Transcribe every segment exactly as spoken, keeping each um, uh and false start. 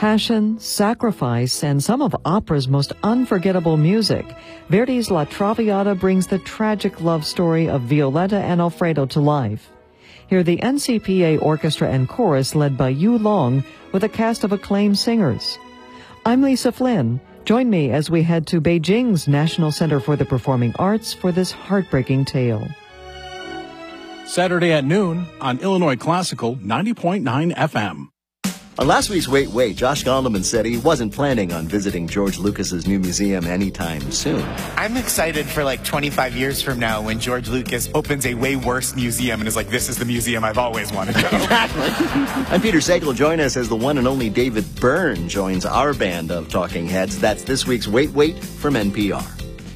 passion, sacrifice, and some of opera's most unforgettable music, Verdi's La Traviata brings the tragic love story of Violetta and Alfredo to life. Hear the N C P A Orchestra and Chorus led by Yu Long with a cast of acclaimed singers. I'm Lisa Flynn. Join me as we head to Beijing's National Center for the Performing Arts for this heartbreaking tale. Saturday at noon on Illinois Classical ninety point nine F M. On last week's Wait, Wait, Josh Gondelman said he wasn't planning on visiting George Lucas's new museum anytime soon. I'm excited for like twenty-five years from now when George Lucas opens a way worse museum and is like, this is the museum I've always wanted to go. Exactly. I'm Peter Sagal. Join us as the one and only David Byrne joins our band of talking heads. That's this week's Wait, Wait from N P R.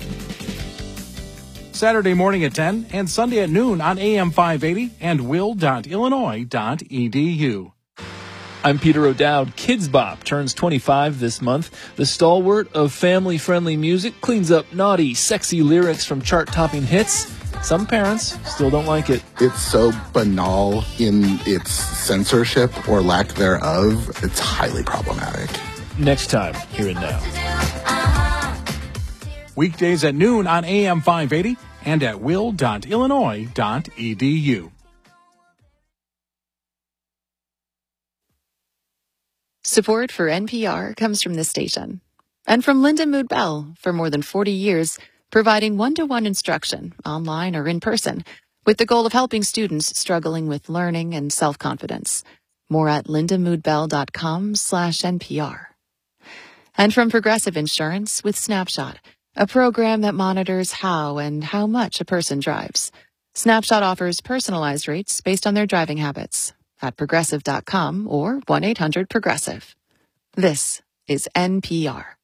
Saturday morning at ten and Sunday at noon on A M five eighty and will dot illinois dot e d u. I'm Peter O'Dowd. Kids Bop turns twenty-five this month. The stalwart of family-friendly music cleans up naughty, sexy lyrics from chart-topping hits. Some parents still don't like it. It's so banal in its censorship or lack thereof. It's highly problematic. Next time, here and now. Weekdays at noon on A M five eighty and at will dot illinois dot e d u. Support for N P R comes from this station and from Linda Mood Bell for more than forty years, providing one-to-one instruction online or in person with the goal of helping students struggling with learning and self-confidence. More at linda mood bell dot com slash N P R. And from Progressive Insurance with Snapshot, a program that monitors how and how much a person drives. Snapshot offers personalized rates based on their driving habits at progressive dot com or one eight hundred progressive. This is N P R.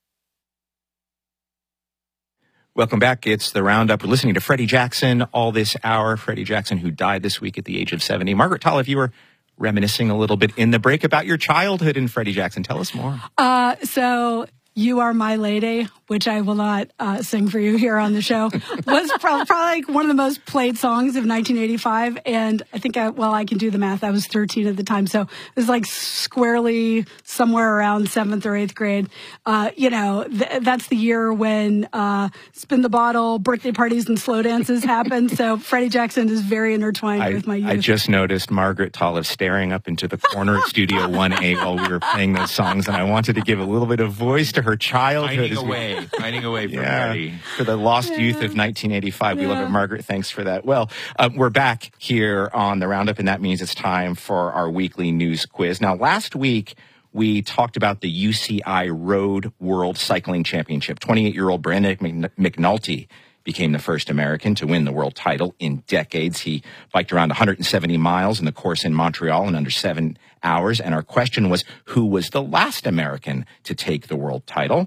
Welcome back. It's the Roundup. We're listening to Freddie Jackson all this hour. Freddie Jackson, who died this week at the age of seventy. Margaret Tollef, you were reminiscing a little bit in the break about your childhood in Freddie Jackson. Tell us more. Uh, so... You Are My Lady, which I will not uh, sing for you here on the show, was probably, probably like one of the most played songs of nineteen eighty-five. And I think, I, well, I can do the math. I was thirteen at the time. So it was like squarely somewhere around seventh or eighth grade. Uh, you know, th- that's the year when uh, Spin the Bottle, birthday parties, and slow dances happened. So Freddie Jackson is very intertwined I, with my youth. I just noticed Margaret Tollef staring up into the corner of Studio one A while we were playing those songs. And I wanted to give a little bit of voice to her childhood. Finding away, finding away from yeah, Freddie. For the lost youth of nineteen eighty-five. Yeah. We love it, Margaret. Thanks for that. Well, uh, we're back here on the Roundup, and that means it's time for our weekly news quiz. Now, last week, we talked about the U C I Road World Cycling Championship. twenty-eight-year-old Brandon McNulty became the first American to win the world title in decades. He biked around one hundred seventy miles in the course in Montreal in under seven hours. And our question was, who was the last American to take the world title?